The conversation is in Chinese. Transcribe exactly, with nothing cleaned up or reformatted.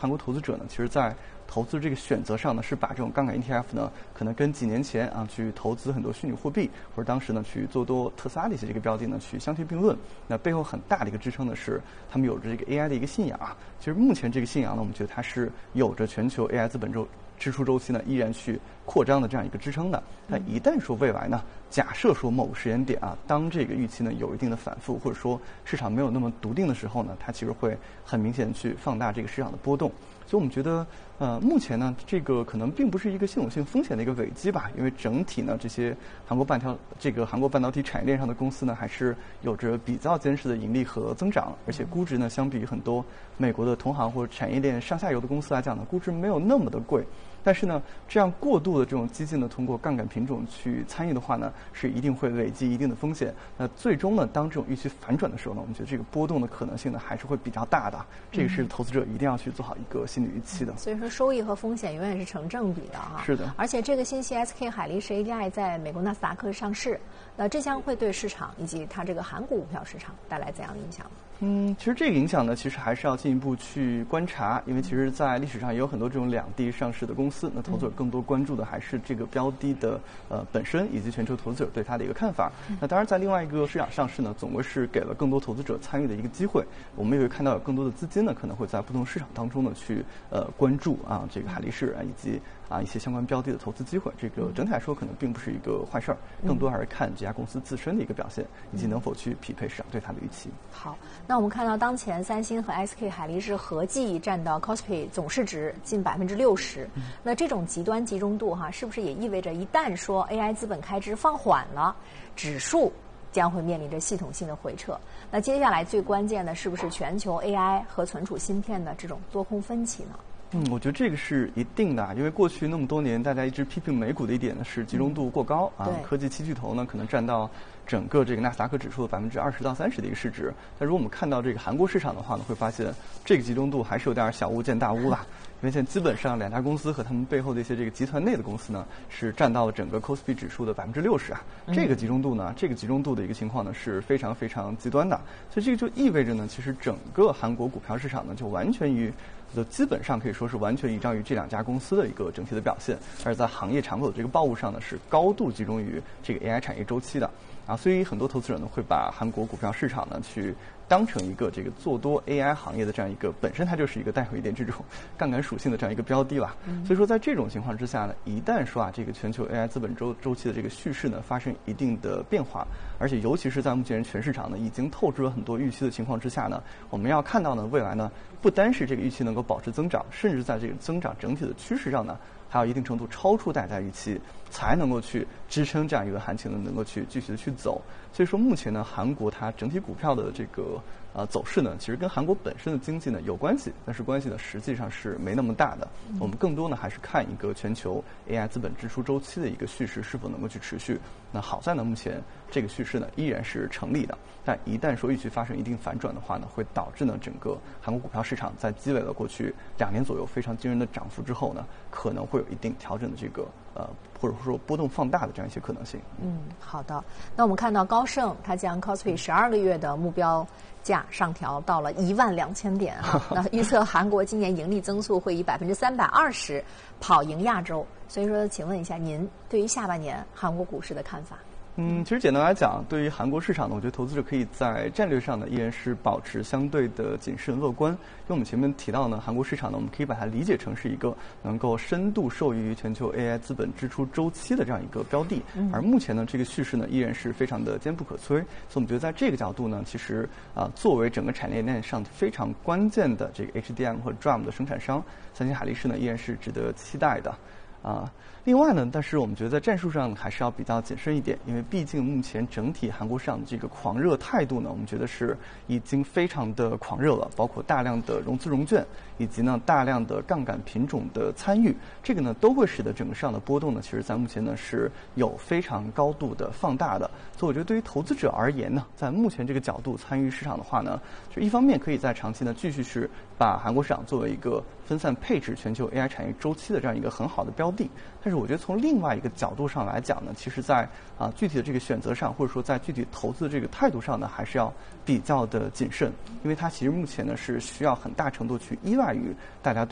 韩国投资者呢，其实在投资这个选择上呢，是把这种杠杆 E T F 呢，可能跟几年前啊去投资很多虚拟货币，或者当时呢去做多特斯拉的一些这个标的呢，去相提并论。那背后很大的一个支撑呢，是他们有着这个 A I 的一个信仰啊。其实目前这个信仰呢，我们觉得它是有着全球 A I 资本周支出周期呢依然去扩张的这样一个支撑的。那一旦说未来呢，假设说某个时间点啊，当这个预期呢有一定的反复，或者说市场没有那么笃定的时候呢，它其实会很明显的去放大这个市场的波动。所以我们觉得，呃，目前呢，这个可能并不是一个系统性风险的一个危机吧，因为整体呢，这些韩国半条这个韩国半导体产业链上的公司呢，还是有着比较坚实的盈利和增长，而且估值呢，相比于很多美国的同行或者产业链上下游的公司来讲呢，估值没有那么的贵。但是呢，这样过度的这种激进的通过杠杆品种去参与的话呢，是一定会累积一定的风险。那最终呢，当这种预期反转的时候呢，我们觉得这个波动的可能性呢，还是会比较大的。这个是投资者一定要去做好一个心理预期的。 所以说，收益和风险永远是成正比的啊。 是的。 而且这个信息 S K 海力士 A D I 在美国纳斯达克上市，那这将会对市场以及它这个韩国股票市场带来怎样的影响呢？ 嗯，其实这个影响呢，其实还是要进一步去观察，因为其实在历史上也有很多这种两地上市的公司，那投资者更多关注的还是这个标的的呃本身以及全球投资者对它的一个看法。那当然，在另外一个市场上市呢，总归是给了更多投资者参与的一个机会。我们也会看到有更多的资金呢，可能会在不同市场当中呢去呃关注啊这个海力士啊以及啊一些相关标的的投资机会。这个整体来说可能并不是一个坏事儿，更多还是看这家公司自身的一个表现，以及能否去匹配市场对它的预期。 好。那我们看到，当前三星和 S K 海力士合计占到 C O S P I 总市值近百分之六十。那这种极端集中度哈，是不是也意味着一旦说 A I 资本开支放缓了，指数将会面临着系统性的回撤？那接下来最关键的是不是全球 A I 和存储芯片的这种多空分歧呢？ 嗯，我觉得这个是一定的，因为过去那么多年，大家一直批评美股的一点呢是集中度过高、嗯、啊，科技七巨头呢可能占到整个这个纳斯达克指数的百分之二十到三十的一个市值。但如果我们看到这个韩国市场的话呢，会发现这个集中度还是有点小巫见大巫啦。因为现在基本上两家公司和他们背后的一些这个集团内的公司呢，是占到了整个 C O S P I 指数的百分之六十啊。这个集中度呢，这个集中度的一个情况呢是非常非常极端的。所以这个就意味着呢，其实整个韩国股票市场呢，就完全于就基本上可以说是完全依仗于这两家公司的一个整体的表现，而在行业长口的这个报务上呢，是高度集中于这个 A I 产业周期的啊。所以很多投资者呢会把韩国股票市场呢去当成一个这个做多 A I 行业的这样一个本身它就是一个带有一点这种杠杆属性的这样一个标的了。所以说在这种情况之下呢，一旦说啊这个全球 A I 资本周周期的这个叙事呢发生一定的变化，而且尤其是在目前全市场呢已经透支了很多预期的情况之下呢，我们要看到呢未来呢不单是这个预期能够保持增长，甚至在这个增长整体的趋势上呢还有一定程度超出大家预期，才能够去支撑这样一个行情呢能够去继续的去走。所以说目前呢韩国它整体股票的这个呃走势呢，其实跟韩国本身的经济呢有关系，但是关系呢实际上是没那么大的。我们更多呢还是看一个全球 A I 资本支出周期的一个叙事是否能够去持续。那好在呢目前这个叙事呢依然是成立的，但一旦说预期发生一定反转的话呢，会导致呢整个韩国股票市场在积累了过去两年左右非常惊人的涨幅之后呢，可能会有一定调整的这个呃或者说波动放大的这样一些可能性。 嗯，好的。那我们看到高盛它将 C O S P I 十二个月的目标价上调到了一万两千点啊，那预测韩国今年盈利增速会以百分之三百二十跑赢亚洲。所以说，请问一下您对于下半年韩国股市的看法？ 嗯，其实简单来讲，对于韩国市场呢，我觉得投资者可以在战略上呢，依然是保持相对的谨慎乐观。因为我们前面提到呢，韩国市场呢，我们可以把它理解成是一个能够深度受益于全球 A I 资本支出周期的这样一个标的。而目前呢，这个叙事呢，依然是非常的坚不可摧。所以我们觉得在这个角度呢，其实啊、呃，作为整个产业链上非常关键的这个 H D M 和 D R A M 的生产商，三星海力士呢，依然是值得期待的。啊，另外呢，但是我们觉得在战术上还是要比较谨慎一点，因为毕竟目前整体韩国市场的这个狂热态度呢，我们觉得是已经非常的狂热了，包括大量的融资融券，以及呢大量的杠杆品种的参与，这个呢都会使得整个市场的波动呢，其实在目前呢是有非常高度的放大的。所以我觉得对于投资者而言呢，在目前这个角度参与市场的话呢，就一方面可以在长期呢继续是把韩国市场作为一个分散配置全球 A I 产业周期的这样一个很好的标的。但是我觉得从另外一个角度上来讲呢，其实在啊具体的这个选择上，或者说在具体投资的这个态度上呢，还是要比较的谨慎，因为它其实目前呢是需要很大程度去依赖于大家